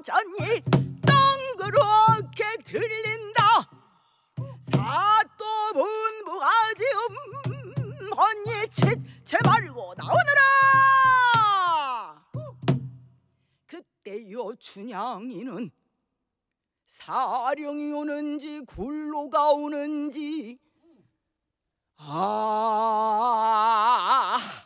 왕전이 덩그렇게 들린다. 사또 분부가지음 헌이 치채 말고 나오느라. 그때여 춘향이는 사령이 오는지 굴로가 오는지